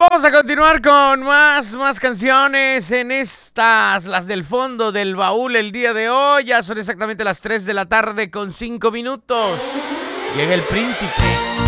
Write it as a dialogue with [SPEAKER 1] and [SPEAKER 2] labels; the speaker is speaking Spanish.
[SPEAKER 1] Vamos a continuar con más canciones en estas, las del fondo del baúl el día de hoy. Ya son exactamente las 3 de la tarde con 5 minutos. Llega el príncipe.